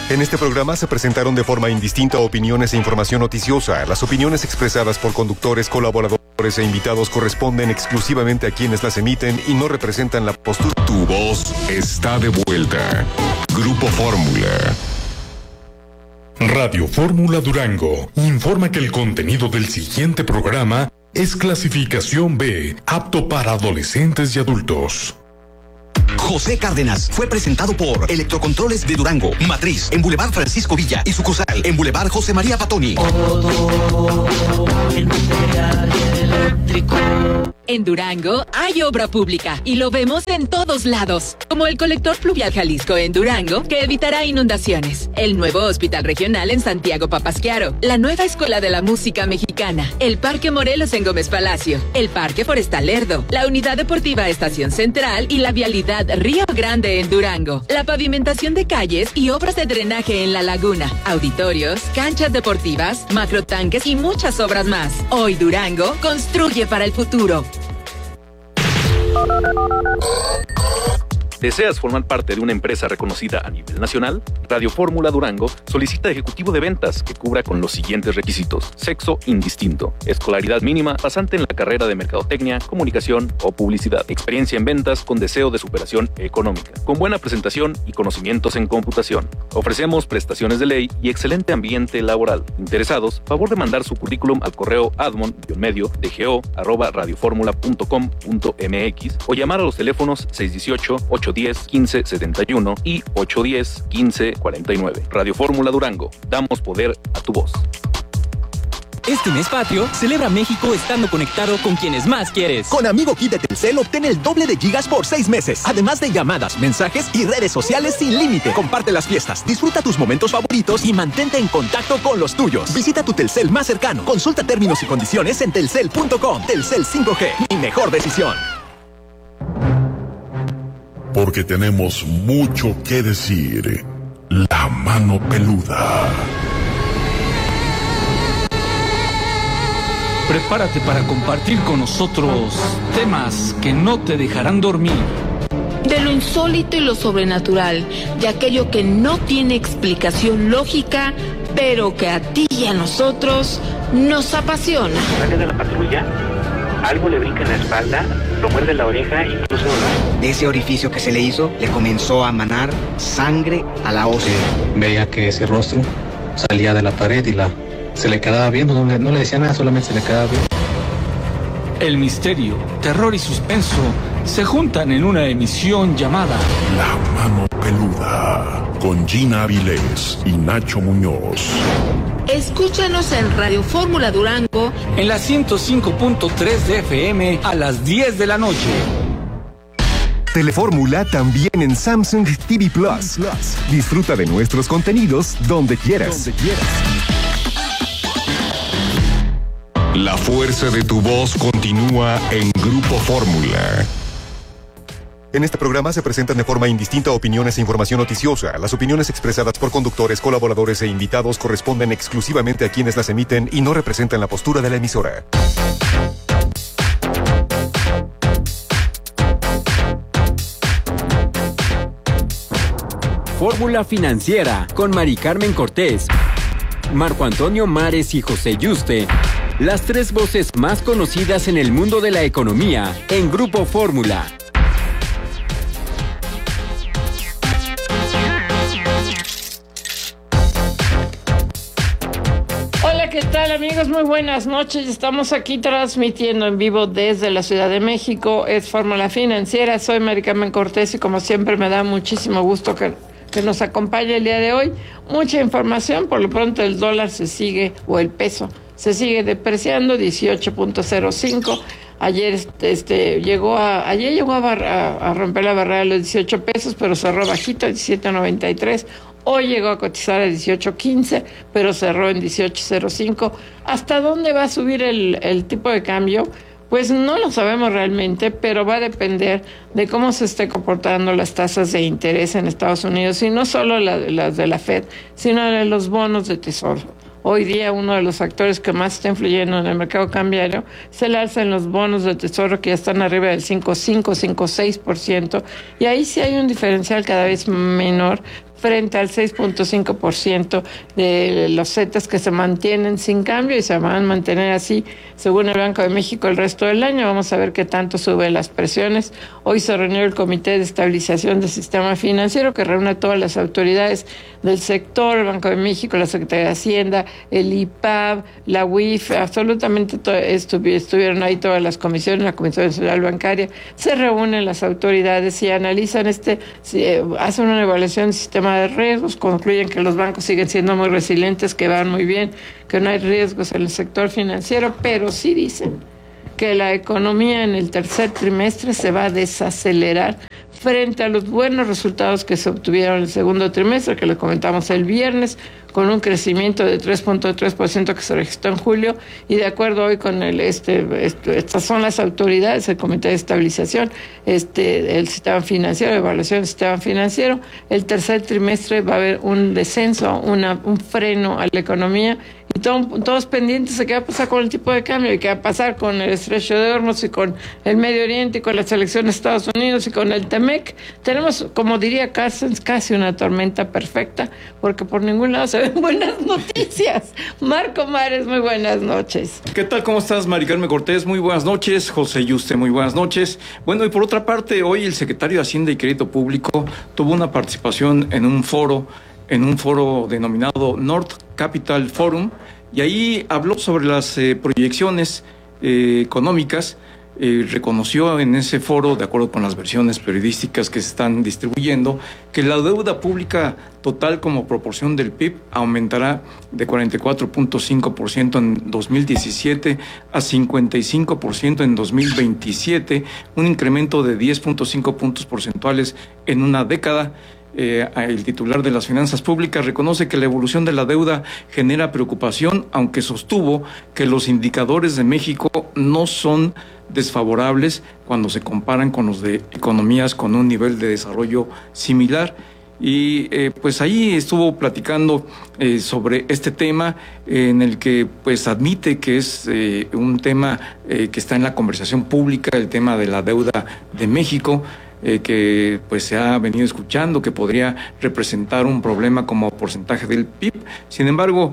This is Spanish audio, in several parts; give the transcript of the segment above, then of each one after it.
En este programa se presentaron de forma indistinta opiniones e información noticiosa. Las opiniones expresadas por conductores, colaboradores e invitados corresponden exclusivamente a quienes las emiten y no representan la postura. Tu voz está de vuelta. Grupo Fórmula. Radio Fórmula Durango informa que el contenido del siguiente programa es clasificación B, apto para adolescentes y adultos. José Cárdenas fue presentado por Electrocontroles de Durango, matriz en Boulevard Francisco Villa y sucursal en Boulevard José María Patoni. En Durango hay obra pública y lo vemos en todos lados, como el colector pluvial Jalisco en Durango, que evitará inundaciones, el nuevo hospital regional en Santiago Papasquiaro, la nueva escuela de la música mexicana, el Parque Morelos en Gómez Palacio, el Parque Forestal Lerdo, la unidad deportiva Estación Central y la vialidad Río Grande en Durango, la pavimentación de calles y obras de drenaje en la laguna, auditorios, canchas deportivas, macrotanques y muchas obras más. Hoy Durango construye para el futuro. ¿Deseas formar parte de una empresa reconocida a nivel nacional? Radio Fórmula Durango solicita ejecutivo de ventas que cubra con los siguientes requisitos: sexo indistinto, escolaridad mínima, pasante en la carrera de mercadotecnia, comunicación o publicidad, experiencia en ventas con deseo de superación económica, con buena presentación y conocimientos en computación. Ofrecemos prestaciones de ley y excelente ambiente laboral. Interesados, favor de mandar su currículum al correo admon-dgo@radioformula.com.mx o llamar a los teléfonos 618-810-1571 y 810-1549. Radio Fórmula Durango. Damos poder a tu voz. Este mes patrio, celebra México estando conectado con quienes más quieres. Con Amigo Kit de Telcel obtén el doble de gigas por 6 meses. Además de llamadas, mensajes y redes sociales sin límite. Comparte las fiestas, disfruta tus momentos favoritos y mantente en contacto con los tuyos. Visita tu Telcel más cercano. Consulta términos y condiciones en telcel.com. Telcel 5G, mi mejor decisión. Porque tenemos mucho que decir. La mano peluda. Prepárate para compartir con nosotros temas que no te dejarán dormir. De lo insólito y lo sobrenatural, de aquello que no tiene explicación lógica, pero que a ti y a nosotros nos apasiona. Sale de la patrulla, algo le brinca en la espalda, lo muerde la oreja, incluso... De ese orificio que se le hizo, le comenzó a manar sangre a la ósea. Veía que ese rostro salía de la pared y se le quedaba viendo, no le decía nada, solamente se le quedaba viendo. El misterio, terror y suspenso se juntan en una emisión llamada La Mano Peluda, con Gina Avilés y Nacho Muñoz. Escúchanos en Radio Fórmula Durango en la 105.3 de FM a las 10 de la noche. Telefórmula también en Samsung TV Plus. Disfruta de nuestros contenidos donde quieras. La fuerza de tu voz continúa en Grupo Fórmula. En este programa se presentan de forma indistinta opiniones e información noticiosa. Las opiniones expresadas por conductores, colaboradores e invitados corresponden exclusivamente a quienes las emiten y no representan la postura de la emisora. Fórmula Financiera con Mari Carmen Cortés, Marco Antonio Mares y José Yuste. Las tres voces más conocidas en el mundo de la economía en Grupo Fórmula. Hola, ¿qué tal, amigos? Muy buenas noches. Estamos aquí transmitiendo en vivo desde la Ciudad de México. Es Fórmula Financiera. Soy Mari Carmen Cortés y como siempre me da muchísimo gusto que nos acompañe el día de hoy. Mucha información. Por lo pronto el dólar se sigue, o el peso, se sigue depreciando, 18.05. Ayer llegó a romper la barrera de los 18 pesos, pero cerró bajito, 17.93. Hoy llegó a cotizar a 18.15, pero cerró en 18.05. ¿Hasta dónde va a subir el tipo de cambio? Pues no lo sabemos realmente, pero va a depender de cómo se esté comportando las tasas de interés en Estados Unidos, y no solo las de la Fed, sino de los bonos de tesoro. Hoy día uno de los factores que más está influyendo en el mercado cambiario es el alza en los bonos de tesoro, que ya están arriba del 5.5, 5.6%, y ahí sí hay un diferencial cada vez menor frente al 6.5% de los CETES que se mantienen sin cambio y se van a mantener así, según el Banco de México, el resto del año. Vamos a ver qué tanto suben las presiones. Hoy se reunió el Comité de Estabilización del Sistema Financiero, que reúne a todas las autoridades del sector, el Banco de México, la Secretaría de Hacienda, el IPAB, la UIF, absolutamente estuvieron ahí todas las comisiones, la Comisión Nacional Bancaria. Se reúnen las autoridades y analizan hacen una evaluación del sistema de riesgos, concluyen que los bancos siguen siendo muy resilientes, que van muy bien, que no hay riesgos en el sector financiero, pero sí dicen que la economía en el tercer trimestre se va a desacelerar frente a los buenos resultados que se obtuvieron en el segundo trimestre, que les comentamos el viernes, con un crecimiento de 3.3% que se registró en julio, y de acuerdo hoy con estas son las autoridades, el Comité de Estabilización, el sistema financiero, la evaluación del sistema financiero, el tercer trimestre va a haber un descenso, un freno a la economía, y todos pendientes de qué va a pasar con el tipo de cambio, y qué va a pasar con el estrecho de Hormuz, y con el Medio Oriente, y con las elecciones de Estados Unidos, y con el TEMEC. Tenemos, como diría Carstens, casi una tormenta perfecta, porque por ningún lado se ven buenas noticias. Marco Mares, muy buenas noches. ¿Qué tal? ¿Cómo estás, Mari Carmen Cortés? Muy buenas noches. José Yuste, muy buenas noches. Bueno, y por otra parte, hoy el secretario de Hacienda y Crédito Público tuvo una participación en un foro denominado North Capital Forum, y ahí habló sobre las proyecciones económicas. Reconoció en ese foro, de acuerdo con las versiones periodísticas que se están distribuyendo, que la deuda pública total como proporción del PIB aumentará de 44.5% en 2017 a 55% en 2027, un incremento de 10.5 puntos porcentuales en una década. El titular de las finanzas públicas reconoce que la evolución de la deuda genera preocupación, aunque sostuvo que los indicadores de México no son desfavorables cuando se comparan con los de economías con un nivel de desarrollo similar. Y pues ahí estuvo platicando sobre este tema, en el que pues admite que es un tema que está en la conversación pública, el tema de la deuda de México, que pues se ha venido escuchando que representar un problema como porcentaje del PIB. Sin embargo,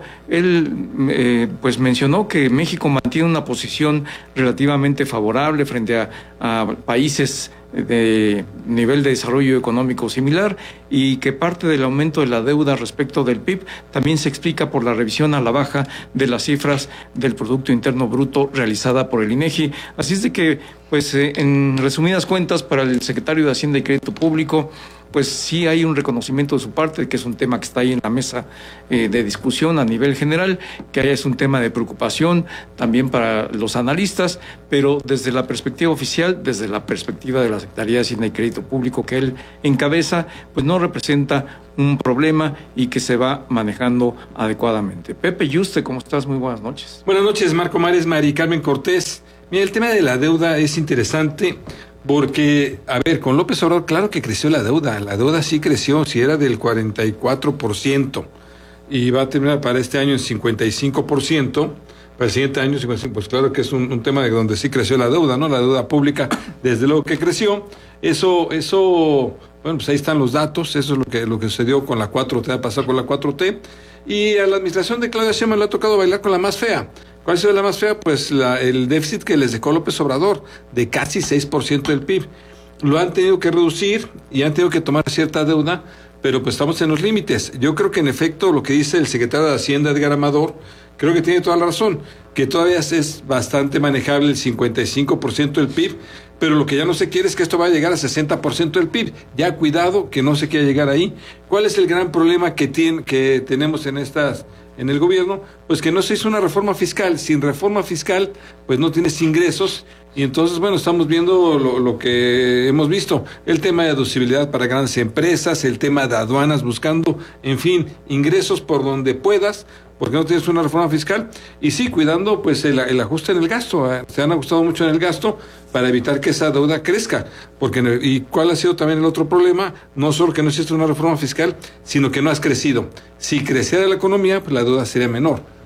él pues mencionó que México mantiene una posición relativamente favorable frente a países de nivel de desarrollo económico similar, y que parte del aumento de la deuda respecto del PIB también se explica por la revisión a la baja de las cifras del Producto Interno Bruto realizada por el INEGI. Así es de que, pues, en resumidas cuentas, para el secretario de Hacienda y Crédito Público, pues sí hay un reconocimiento de su parte de que es un tema que está ahí en la mesa de discusión a nivel general, que es un tema de preocupación también para los analistas, pero desde la perspectiva oficial, desde la perspectiva de la Secretaría de Hacienda y Crédito Público que él encabeza, pues no representa un problema y que se va manejando adecuadamente. Pepe Yuste, ¿cómo estás? Muy buenas noches. Buenas noches, Marco Mares, Mari Carmen Cortés. Mira, el tema de la deuda es interesante, porque, a ver, con López Obrador, claro que creció la deuda sí creció, si era del 44%, y va a terminar para este año en 55%, para el siguiente año, pues claro que es un tema de donde sí creció la deuda, ¿no? La deuda pública, desde luego que creció. Eso, bueno, pues ahí están los datos, eso es lo que sucedió con la 4T, va a pasar con la 4T, y a la administración de Claudia Sheinbaum le ha tocado bailar con la más fea. ¿Cuál ha sido la más fea? Pues el déficit que les dejó López Obrador, de casi 6% del PIB. Lo han tenido que reducir y han tenido que tomar cierta deuda, pero pues estamos en los límites. Yo creo que en efecto lo que dice el secretario de Hacienda, Edgar Amador, creo que tiene toda la razón, que todavía es bastante manejable el 55% del PIB, pero lo que ya no se quiere es que esto vaya a llegar a 60% del PIB. Ya cuidado que no se quiera llegar ahí. ¿Cuál es el gran problema que tenemos en el gobierno? Pues que no se hizo una reforma fiscal. Sin reforma fiscal, pues no tienes ingresos, y entonces, bueno, estamos viendo lo que hemos visto, el tema de deducibilidad para grandes empresas, el tema de aduanas, buscando, en fin, ingresos por donde puedas, porque no tienes una reforma fiscal, y sí, cuidando pues el ajuste en el gasto. Se han ajustado mucho en el gasto para evitar que esa deuda crezca, y ¿cuál ha sido también el otro problema? No solo que no existe una reforma fiscal, sino que no has crecido. Si creciera la economía, pues la deuda sería menor.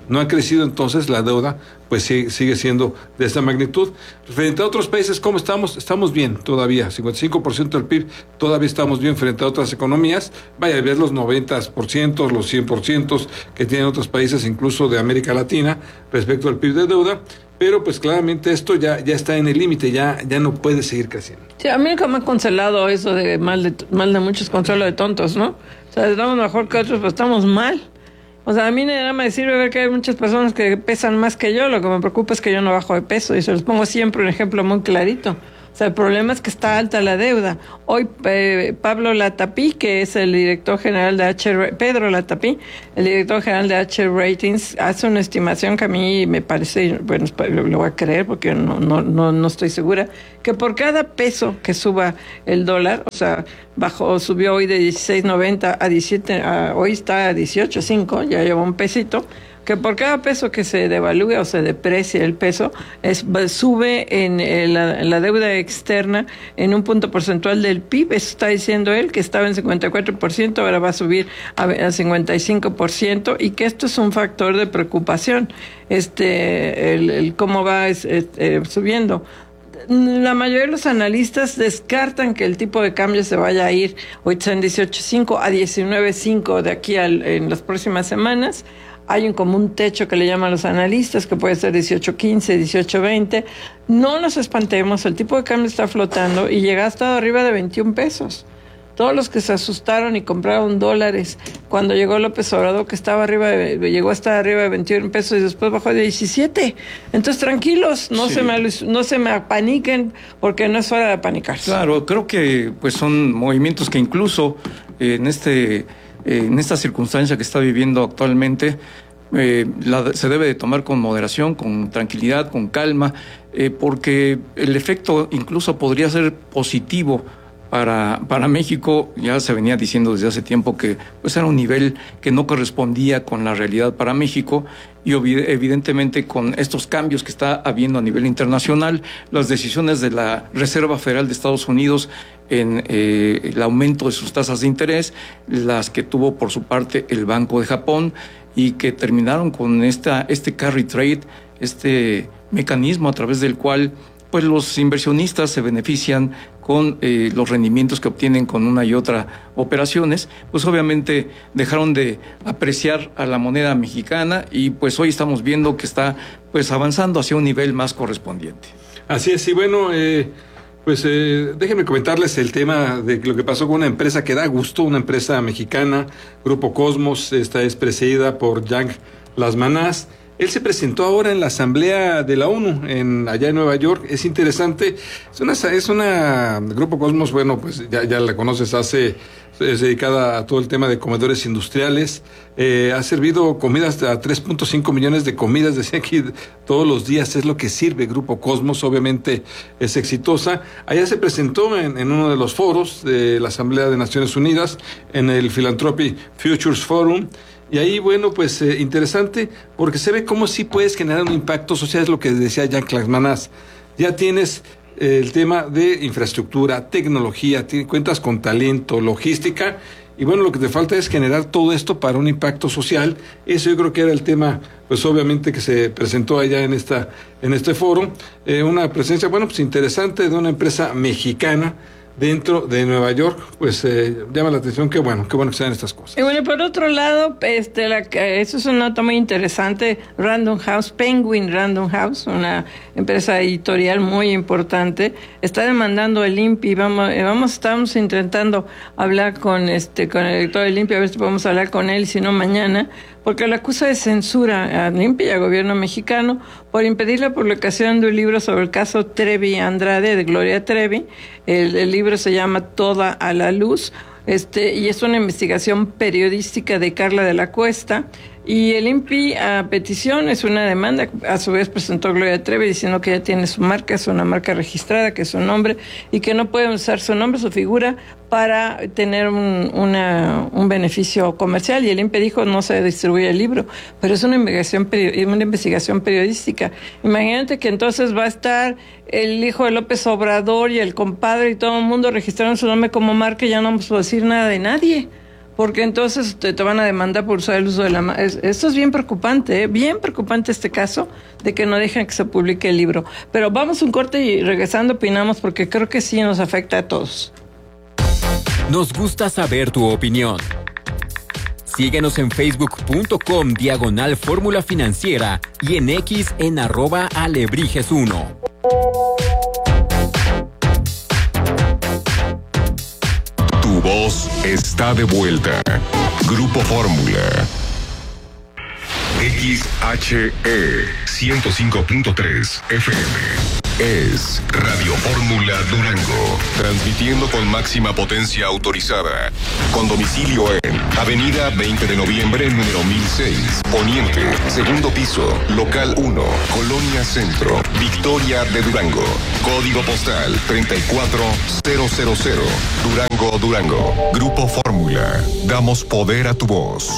no ha crecido, entonces la deuda pues sigue siendo de esta magnitud. Frente a otros países, ¿cómo estamos? Estamos bien todavía, 55% del PIB, todavía estamos bien frente a otras economías. Vaya a ver los 90%, los 100% que tienen otros países, incluso de América Latina, respecto al PIB de deuda. Pero pues claramente esto ya está en el límite, ya no puede seguir creciendo. Sí, a mí nunca me ha consolado eso de mal de muchos, consuelo de tontos, ¿no? O sea, estamos mejor que otros, pero estamos mal. O sea, a mí nada me sirve ver que hay muchas personas que pesan más que yo. Lo que me preocupa es que yo no bajo de peso, y se los pongo siempre un ejemplo muy clarito. O sea, el problema es que está alta la deuda. Hoy Pablo Latapí, que es el director general de Pedro Latapí, el director general de H Ratings, hace una estimación que a mí me parece, bueno, lo voy a creer porque no estoy segura, que por cada peso que suba el dólar, o sea, subió hoy de 16.90 a 17, hoy está a 18.5, ya lleva un pesito, que por cada peso que se devalúe o se deprecie el peso, sube en la deuda externa en un punto porcentual del PIB. Eso está diciendo él, que estaba en 54%, ahora va a subir a 55%, y que esto es un factor de preocupación, el cómo va subiendo. La mayoría de los analistas descartan que el tipo de cambio se vaya a ir, hoy está en 18.5 a 19.5 de aquí en las próximas semanas. Hay como un techo que le llaman los analistas, que puede ser 18.15, 18.20. No nos espantemos, el tipo de cambio está flotando y llega hasta arriba de 21 pesos. Todos los que se asustaron y compraron dólares cuando llegó López Obrador, que llegó hasta arriba de 21 pesos y después bajó de 17. Entonces, tranquilos, no se me apaniquen, porque no es hora de apanicarse. Claro, creo que pues son movimientos que incluso en esta circunstancia que está viviendo actualmente, se debe de tomar con moderación, con tranquilidad, con calma, porque el efecto incluso podría ser positivo para México. Ya se venía diciendo desde hace tiempo que pues era un nivel que no correspondía con la realidad para México, y evidentemente con estos cambios que está habiendo a nivel internacional, las decisiones de la Reserva Federal de Estados Unidos en el aumento de sus tasas de interés, las que tuvo por su parte el Banco de Japón, y que terminaron con este carry trade, este mecanismo a través del cual pues los inversionistas se benefician con los rendimientos que obtienen con una y otra operaciones. Pues obviamente dejaron de apreciar a la moneda mexicana, y pues hoy estamos viendo que está pues avanzando hacia un nivel más correspondiente. Así es, y bueno, déjenme comentarles el tema de lo que pasó con una empresa que da gusto, una empresa mexicana, Grupo Cosmos. Esta es presidida por Yang Lasmanás. Él se presentó ahora en la Asamblea de la ONU, allá en Nueva York. Es interesante, es una Grupo Cosmos, bueno, pues ya la conoces, es dedicada a todo el tema de comedores industriales. Ha servido comidas a 3.5 millones de comidas, decía aquí, todos los días es lo que sirve Grupo Cosmos. Obviamente es exitosa. Allá se presentó en uno de los foros de la Asamblea de Naciones Unidas, en el Philanthropy Futures Forum. Y ahí, bueno, pues interesante, porque se ve cómo sí puedes generar un impacto social, es lo que decía Yang Lasmanás. Ya tienes el tema de infraestructura, tecnología, cuentas con talento, logística, y bueno, lo que te falta es generar todo esto para un impacto social. Eso yo creo que era el tema, pues obviamente, que se presentó allá en este foro. Una presencia, bueno, pues interesante, de una empresa mexicana dentro de Nueva York. Pues llama la atención, qué bueno que sean estas cosas. Y bueno, por otro lado, eso es una nota muy interesante. Random House, Penguin Random House, una empresa editorial muy importante, está demandando el INPI. Estamos intentando hablar con el director del INPI, a ver si podemos hablar con él, si no mañana, porque lo acusa de censura al INPI y al gobierno mexicano por impedir la publicación de un libro sobre el caso Trevi Andrade, de Gloria Trevi. El libro se llama Toda a la Luz, y es una investigación periodística de Carla de la Cuesta. Y el INPI, a petición, es una demanda, a su vez presentó Gloria Trevi diciendo que ella tiene su marca, es una marca registrada, que es su nombre, y que no puede usar su nombre, su figura, para tener un beneficio comercial. Y el INPI dijo, no se distribuye el libro, pero es una investigación periodística. Imagínate que entonces va a estar el hijo de López Obrador y el compadre y todo el mundo registraron su nombre como marca, y ya no vamos a decir nada de nadie. porque entonces te van a demandar por usar el uso de la... Esto es bien preocupante, bien preocupante este caso de que no dejan que se publique el libro. Pero vamos a un corte y regresando opinamos, porque creo que sí nos afecta a todos. Nos gusta saber tu opinión. Síguenos en facebook.com/Fórmula Financiera y en X en @Alebrijes1. Tu voz está de vuelta. Grupo Fórmula. XHE 105.3 FM. Es Radio Fórmula Durango, transmitiendo con máxima potencia autorizada, con domicilio en Avenida 20 de Noviembre, número 1006, Poniente, segundo piso, local 1, Colonia Centro, Victoria de Durango, código postal 34000, Durango, Durango. Grupo Fórmula, damos poder a tu voz.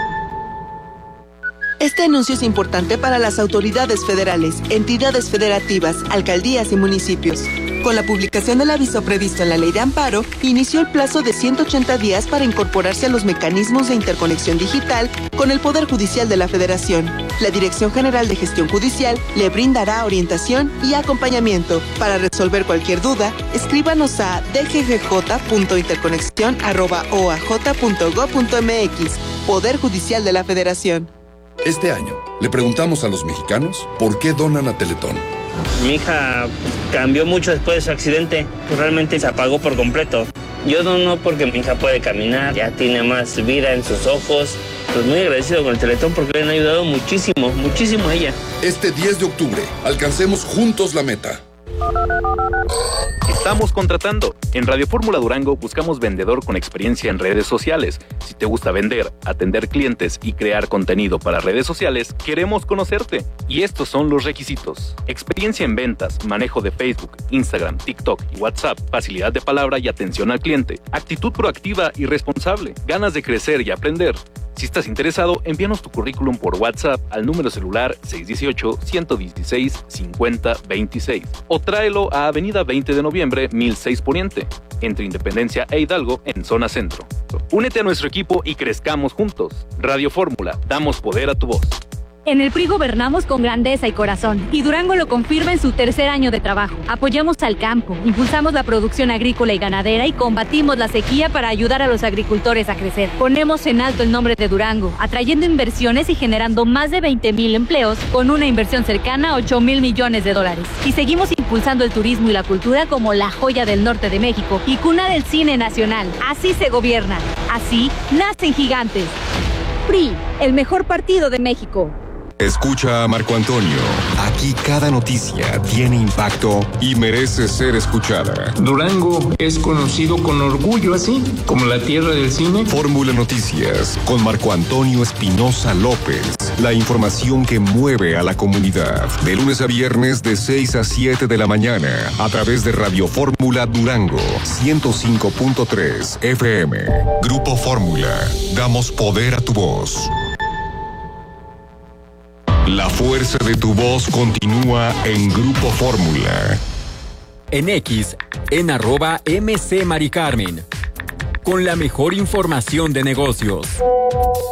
Este anuncio es importante para las autoridades federales, entidades federativas, alcaldías y municipios. Con la publicación del aviso previsto en la Ley de Amparo, inició el plazo de 180 días para incorporarse a los mecanismos de interconexión digital con el Poder Judicial de la Federación. La Dirección General de Gestión Judicial le brindará orientación y acompañamiento. Para resolver cualquier duda, escríbanos a dggj.interconexión@oaj.gov.mx. Poder Judicial de la Federación. Este año, le preguntamos a los mexicanos por qué donan a Teletón. Mi hija cambió mucho después de su accidente, pues realmente se apagó por completo. Yo dono porque mi hija puede caminar, ya tiene más vida en sus ojos. Pues muy agradecido con el Teletón porque le han ayudado muchísimo, muchísimo a ella. Este 10 de octubre, alcancemos juntos la meta. Estamos contratando. En Radio Fórmula Durango buscamos vendedor con experiencia en redes sociales. Si te gusta vender, atender clientes y crear contenido para redes sociales, queremos conocerte. Y estos son los requisitos: experiencia en ventas, manejo de Facebook, Instagram, TikTok y WhatsApp, facilidad de palabra y atención al cliente, actitud proactiva y responsable, ganas de crecer y aprender. Si estás interesado, envíanos tu currículum por WhatsApp al número celular 618-116-5026 o tráelo a Avenida 20 de Noviembre, 1006 Poniente, entre Independencia e Hidalgo, en zona centro. Únete a nuestro equipo y crezcamos juntos. Radio Fórmula, damos poder a tu voz. En el PRI gobernamos con grandeza y corazón, y Durango lo confirma en su tercer año de trabajo. Apoyamos al campo, impulsamos la producción agrícola y ganadera y combatimos la sequía para ayudar a los agricultores a crecer. Ponemos en alto el nombre de Durango, atrayendo inversiones y generando más de 20,000 empleos con una inversión cercana a 8,000 millones de dólares. Y seguimos impulsando el turismo y la cultura como la joya del norte de México y cuna del cine nacional. Así se gobierna, así nacen gigantes. PRI, el mejor partido de México. Escucha a Marco Antonio. Aquí cada noticia tiene impacto y merece ser escuchada. Durango es conocido con orgullo así, como la tierra del cine. Fórmula Noticias con Marco Antonio Espinosa López. La información que mueve a la comunidad. De lunes a viernes de 6 a 7 de la mañana. A través de Radio Fórmula Durango 105.3 FM. Grupo Fórmula. Damos poder a tu voz. La fuerza de tu voz continúa en Grupo Fórmula. En X, en @MC Mari Carmen. Con la mejor información de negocios.